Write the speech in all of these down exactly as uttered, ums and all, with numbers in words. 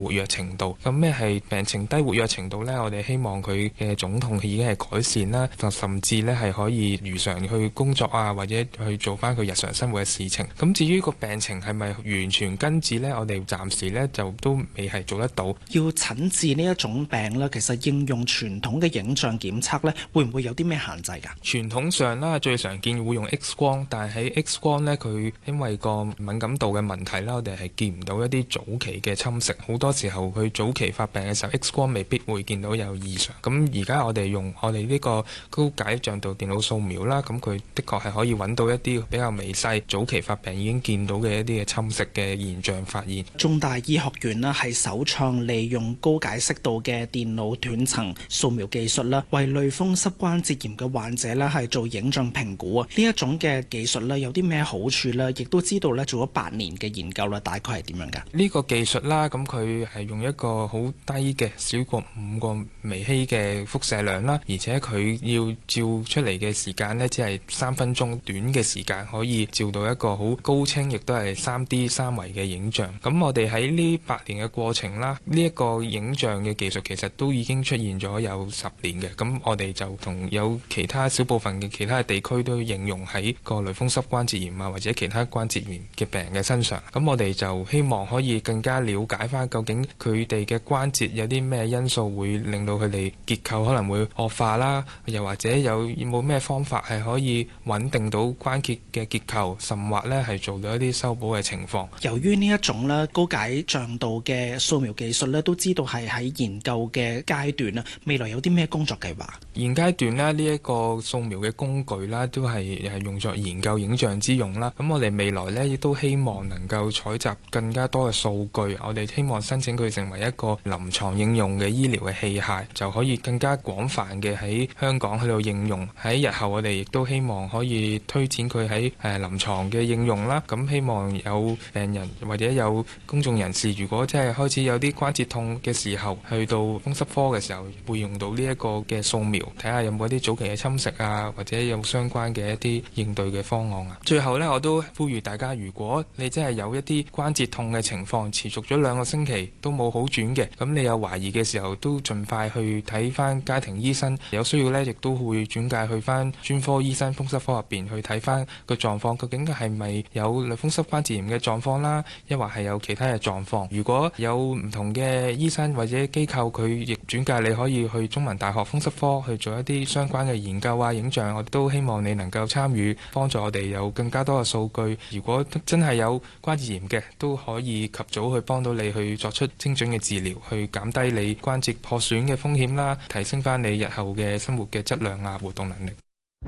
活躍程度。咁咩係病情低活躍程度呢？我哋希望佢嘅腫痛已經係改善啦，甚至呢係可以如常去工作啊，或者去做翻佢日常生活嘅事情。咁至於個病情係咪完全根治呢？我哋暫時呢就都未係做得到。 要診治呢一種病呢，其實應用傳統嘅影像檢測呢，會唔會有啲咩限制㗎？ 傳統上啦，最常見會用 X 光，但係喺 X 光呢，佢因為個敏感度嘅問題啦，我哋係見唔到一啲早期嘅侵蝕。好多時候佢早期發病嘅時候 ，X 光未必會見到有異常。咁而家我哋用我哋呢個高解像度電腦掃描啦，咁佢的確係可以揾到一啲比較微細早期發病已經見到嘅一啲嘅侵蝕嘅現象發現。 中大醫學院呢係首創利用高解析度嘅電腦斷層掃描技術啦，為類風濕關節炎嘅患者呢係做影像評估啊。呢一種嘅技術呢有啲咩好處呢？亦都知道呢做咗八年嘅研究啦，大概係點樣㗎？ 呢個技術啦，咁佢係用一個好低嘅少過五個微希嘅輻射量啦，而且佢要照出嚟嘅時間呢，只係三分鐘，短嘅時間可以照到一個好高清，亦都係三 D 三維嘅影像。咁我哋喺呢八年嘅過程啦，呢一個影像嘅技術其實都已經出現咗有十年嘅。咁我哋就同有其他小部分嘅其他地區都應用喺個類風濕關節炎啊，或者其他關節炎嘅病人嘅身上。咁我哋就希望可以更加了解翻究竟佢哋嘅關節有啲咩因素會令到佢哋結構可能會惡化啦，又或者有冇咩方法係可以穩定到關節嘅結構，甚或呢係做到一啲修補嘅情況。 由於呢一種咧高解像度嘅掃描技術咧，都知道係喺研究嘅階段啦。未來有啲咩工作計劃？ 現階段咧，呢一個掃描嘅工具啦，都係係用作研究影像之用啦。咁我哋未來呢，亦都希望能夠採集更加多嘅數據。我哋希望申請佢成為一個臨床應用嘅醫療嘅器械，就可以更加廣泛嘅喺香港喺度應用。喺日後我哋亦都希望可以推展佢喺誒臨床嘅應用啦。咁希望有病人或者有公眾人士，如果即係開始有啲關節痛嘅時候，去到風濕科嘅時候，會用到呢一個嘅掃描，睇下有冇一啲早期嘅侵蝕啊，或者有相關嘅一啲應對嘅方案啊。最後呢，我都呼籲大家，如果你真係有一啲關節痛嘅情況持續咗兩個星期都冇好轉嘅，咁你有懷疑嘅時候，都盡快去睇翻家庭醫生。有需要呢，亦都會轉介去翻專科醫生風濕科入邊去睇翻個狀況，究竟係咪有類風濕關節炎嘅狀況啦，抑或係有其他嘅狀況。如果有唔同嘅醫生或者機構，佢亦轉介你可以去中文大學風濕科去做一啲相關嘅研究啊、影像。我都希望你能夠參與，幫助我哋有更加多嘅數據。如果真係有關節炎嘅，都可以及早去幫到你去作出精準嘅治療，去減低你關節破損嘅風險啦，提升翻你日後嘅生活嘅質量啊、活動能力。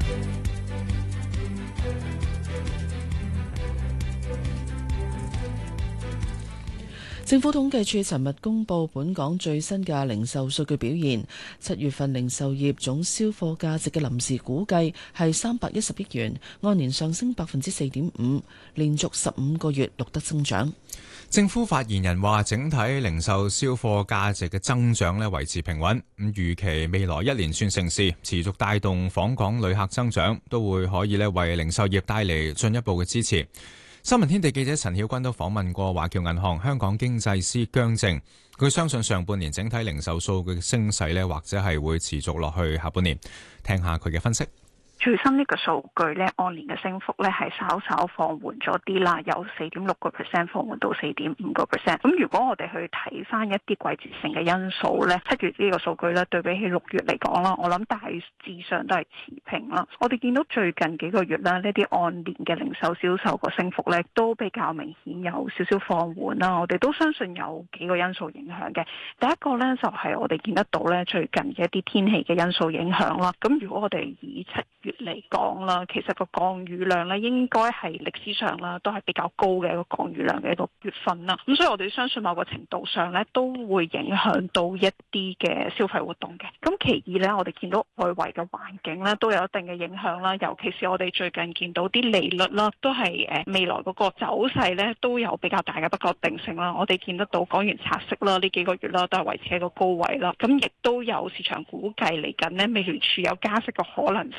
政府統計處尋日公布本港最新嘅零售數據表現，七月份零售業總銷貨價值嘅臨時估計係三百一十億元，按年上升百分之四點五，連續十五個月錄得增長。 政府發言人話，整體零售銷貨價值嘅增長咧維持平穩，咁預期未來一連串盛事持續帶動訪港旅客增長，都會可以咧為零售業帶嚟進一步嘅支持。新聞天地記者陳曉君都訪問過華僑銀行香港經濟師姜正，佢相信上半年整體零售數據嘅升勢咧，或者係會持續落去下半年。聽下佢嘅分析。 最新呢個數據咧，按年嘅升幅咧係稍稍放緩咗啲啦，由四點六個 percent 放緩到四點五個 percent。咁如果我哋去睇翻一啲季節性嘅因素咧，七月呢個數據咧對比起六月嚟講啦，我諗大致上都係持平啦。我哋見到最近幾個月啦，呢啲按年嘅零售銷售個升幅咧都比較明顯有少少放緩啦。我哋都相信有幾個因素影響嘅。第一個咧就係我哋見得到咧最近嘅一啲天氣嘅因素影響啦。咁如果我哋以七月嚟講啦，其實個降雨量咧應該係歷史上啦都係比較高嘅一個降雨量嘅一個月份啦。咁所以我哋相信某個程度上咧都會影響到一啲嘅消費活動嘅。咁其二咧，我哋見到外圍嘅環境咧都有一定嘅影響啦，尤其是我哋最近見到啲利率啦都係誒未來嗰個走勢咧都有比較大嘅不確定性啦。我哋見得到港元拆息啦呢幾個月啦都係維持喺個高位啦，咁亦都有市場估計嚟緊咧美聯儲有加息嘅可能性啦。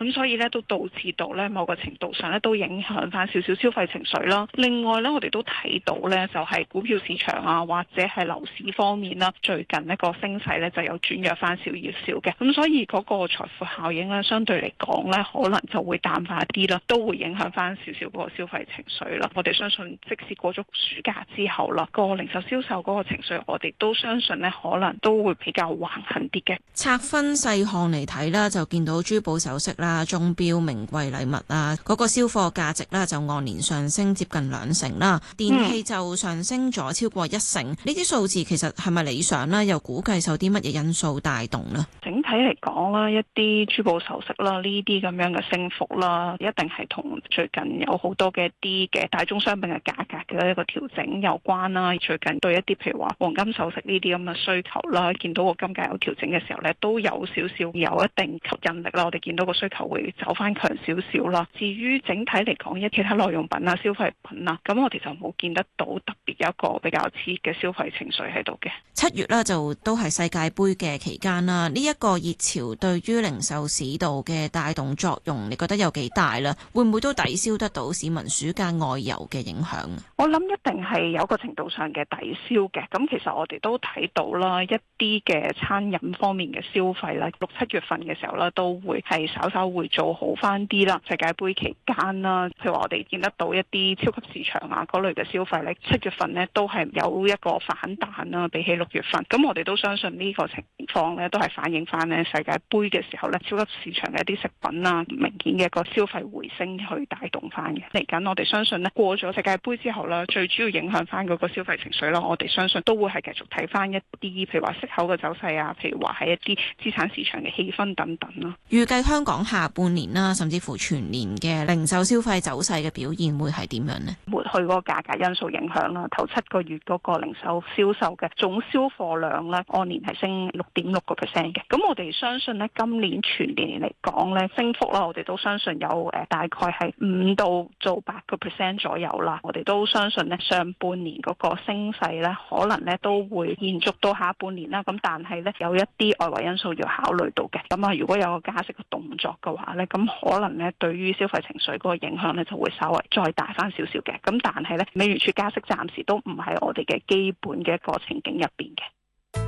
咁所以咧都導致到咧某個程度上咧都影響翻少少消費情緒啦。另外咧，我哋都睇到咧就係股票市場啊，或者係樓市方面啦，最近呢個升勢咧就有轉弱翻少少嘅。咁所以嗰個財富效應咧，相對嚟講咧，可能就會淡化啲啦，都會影響翻少少嗰個消費情緒啦。我哋相信，即使過咗暑假之後啦，個零售銷售嗰個情緒，我哋都相信咧，可能都會比較橫行啲嘅。 拆分細項嚟睇啦，就見到珠寶首飾啦、鐘錶、名貴禮物啊，嗰個銷貨價值啦就按年上升接近兩成啦，電器就上升咗超過一成。呢啲數字其實係咪理想啦？又估計受啲乜嘢因素帶動呢？ 整體嚟講啦，一啲珠寶首飾啦，呢啲咁樣嘅升幅啦，一定係同最近有好多嘅一啲嘅大宗商品嘅價格嘅一個調整有關啦。最近對一啲譬如話黃金首飾呢啲咁嘅需求啦，見到個金價有調整嘅時候咧，都有少少有一定吸引力啦。我哋見到個需求會走翻強少少啦。至於整體嚟講，一其他耐用品啊、消費品啊，咁我哋就冇見得到特別有一個比較刺激嘅消費情緒喺度嘅。 七月咧就都係世界盃嘅期間啦，呢、這、一個熱潮對於零售市道嘅帶動作用，你覺得有幾大啦？會唔會都抵消得到市民暑假外遊嘅影響？ 我諗一定係有個程度上嘅抵消嘅。咁其實我哋都睇到啦，一啲嘅餐飲方面嘅消費啦，六七月份嘅時候啦，都會係稍稍會做好翻啲啦。世界盃期間啦，譬如話我哋見得到一啲超級市場啊嗰類嘅消費咧，七月份呢都係有一個反彈啦，比起六月份。咁我哋都相信呢個情況咧，都係反映翻呢世界盃嘅時候咧，超級市場嘅一啲食品啊，明顯嘅一個消費回升去帶動翻嘅。嚟緊我哋相信呢，過咗世界盃之後啦，最主要影響翻嗰個消費情緒啦，我哋相信都會係繼續睇翻一啲譬如話息口嘅走勢啊，譬如話係一啲資產市場嘅氣氛等等啦。 預計香港下半年啦，甚至乎全年嘅零售消費走勢嘅表現會係點樣呢？ 抹去嗰個價格因素影響啦，頭七個月嗰個零售銷售嘅總銷貨量咧，按年係升六點六個 percent 嘅。咁我哋相信呢，今年全年嚟講咧，升幅啦，我哋都相信有誒大概係五到做八個 percent 左右啦。我哋都相信呢，上半年嗰個升勢咧，可能咧都會延續到下半年啦。咁但係咧有一啲外圍因素要考慮到嘅。咁啊，如果有個加息嘅動作嘅話咧，咁可能咧對於消費情緒嗰個影響咧就會稍微再大翻少少嘅。咁但係咧，美聯儲加息暫時都唔係我哋嘅基本嘅一個情景入邊嘅。